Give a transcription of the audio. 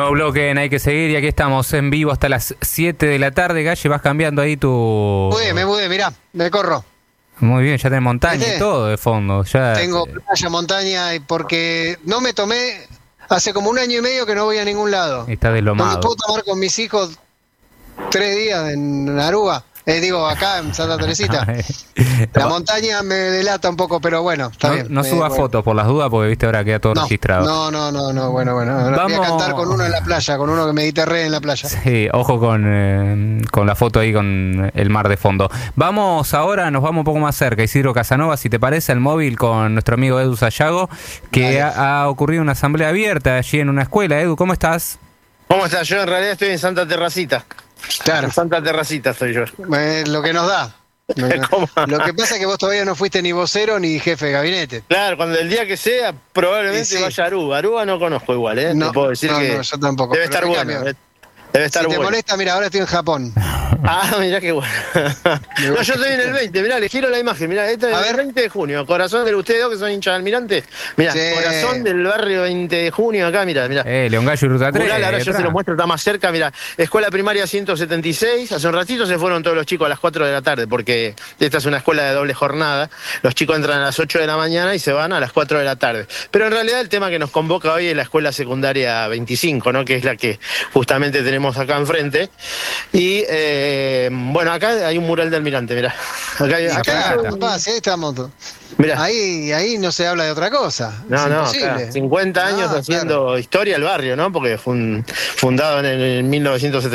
Nuevo bloque en Hay que Seguir y aquí estamos en vivo hasta las 7 de la tarde. Galle, vas cambiando ahí tu... Me mudé, mirá, me corro. Muy bien, ya tenés montaña ¿Viste? y todo de fondo. Ya... Tengo playa, montaña, y porque no me tomé, hace como 1 año y medio que no voy a ningún lado. Está No me deslomado. puedo tomar con mis hijos 3 días en Aruba. Acá en Santa Teresita. La montaña me delata un poco, pero bueno, está bien. No subas bueno. fotos por las dudas porque viste ahora queda todo registrado. No, bueno. Ahora voy a cantar con uno en la playa, con uno que me guitarree en la playa. Sí, ojo con la foto ahí con el mar de fondo. Vamos ahora, nos vamos un poco más cerca, Isidro Casanova, si te parece, al móvil con nuestro amigo Edu Sayago, que ha ocurrido una asamblea abierta allí en una escuela. Edu, ¿cómo estás? ¿Cómo estás? Yo en realidad estoy en Santa Terracita. Claro. En Santa Terracita estoy yo. Lo que nos da. ¿Cómo? Lo que pasa es que vos todavía no fuiste ni vocero ni jefe de gabinete. Claro, cuando el día que sea, probablemente Sí. vaya a Aruba. Aruba no conozco igual, ¿eh? Te puedo decir que yo tampoco. debe Pero estar en bueno. cambio, Debe estar si te bueno. molesta, mira, ahora estoy en Japón. Ah, mirá qué bueno. No, yo estoy en el 20, mirá, le giro la imagen, mirá, este es el 20 de junio, corazón de ustedes dos que son hinchas de Almirante, mirá, Sí. corazón del barrio 20 de junio, acá, mirá. León Gallo y Ruta 3. Mural, ahora yo se lo muestro, está más cerca, mirá, escuela primaria 176, hace un ratito se fueron todos los chicos a las 4 de la tarde, porque esta es una escuela de doble jornada, los chicos entran a las 8 de la mañana y se van a las 4 de la tarde. Pero en realidad el tema que nos convoca hoy es la escuela secundaria 25, ¿no? Que es la que justamente tenemos acá enfrente. Y bueno, acá hay un mural de Almirante, mirá. Papá, sí, ahí estamos. Mirá. Ahí no se habla de otra cosa. No, Es no, imposible. acá, 50 años haciendo historia al barrio, ¿no? Porque fue fundado en el 1970.